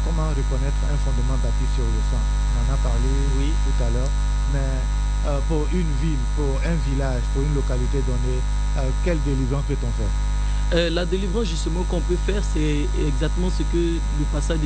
comment reconnaître un fondement bâti sur le sang? On en a parlé tout à l'heure, mais pour une ville, pour un village, pour une localité donnée, quelle délivrance peut-on faire? La délivrance justement qu'on peut faire, c'est exactement ce que le passage